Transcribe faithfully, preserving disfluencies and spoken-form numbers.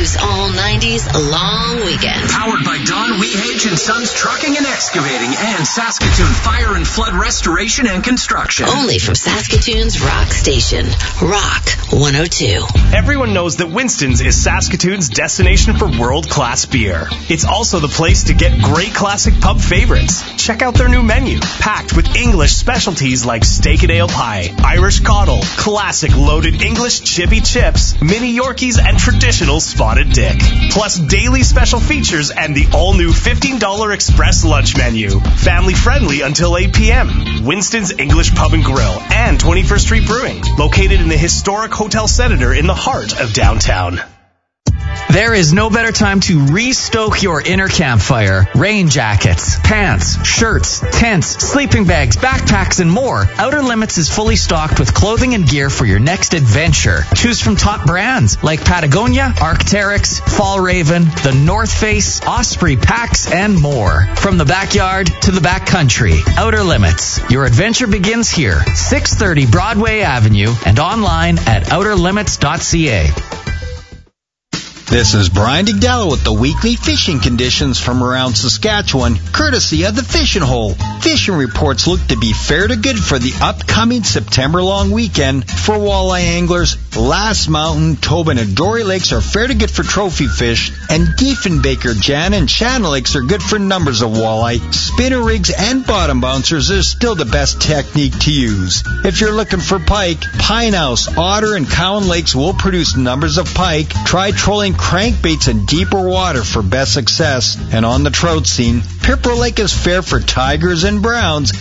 Blues All nineties long weekend. Powered by Don Wehage and Sons Trucking and Excavating and Saskatoon Fire and Flood Restoration and Construction. Only from Saskatoon's Rock Station. Rock one oh two. Everyone knows that Winston's is Saskatoon's destination for world-class beer. It's also the place to get great classic pub favorites. Check out their new menu, packed with English specialties like steak and ale pie, Irish caudle, classic loaded English chippy chips, mini Yorkies, and traditional spotted dick. Plus daily special features and the all-new fifteen dollars express lunch menu. Family-friendly until eight p.m. Winston's English Pub and Grill and twenty-first Street Brewing, located in the historic Hotel Senator in the heart of downtown. There is no better time to re-stoke your inner campfire. Rain jackets, pants, shirts, tents, sleeping bags, backpacks, and more. Outer Limits is fully stocked with clothing and gear for your next adventure. Choose from top brands like Patagonia, Arc'teryx, Fjällräven, the North Face, Osprey Packs, and more. From the backyard to the backcountry, Outer Limits. Your adventure begins here. six thirty Broadway Avenue and online at outer limits dot c a. This is Brian Digdala with the weekly fishing conditions from around Saskatchewan, courtesy of the Fishing Hole. Fishing reports look to be fair to good for the upcoming September long weekend for walleye anglers. Last Mountain, Tobin, and Dory Lakes are fair to good for trophy fish, and Diefenbaker, Jan, and Shannon Lakes are good for numbers of walleye. Spinner rigs and bottom bouncers is still the best technique to use. If you're looking for pike, Pine House, Otter, and Cowan Lakes will produce numbers of pike. Try trolling crankbaits in deeper water for best success. And on the trout scene, Pipero Lake is fair for tigers and browns.